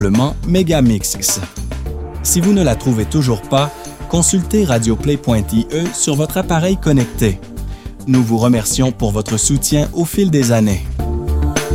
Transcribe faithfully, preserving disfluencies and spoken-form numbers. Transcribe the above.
Megamix. Si vous ne la trouvez toujours pas, consultez radioplay point i e sur votre appareil connecté. Nous vous remercions pour votre soutien au fil des années.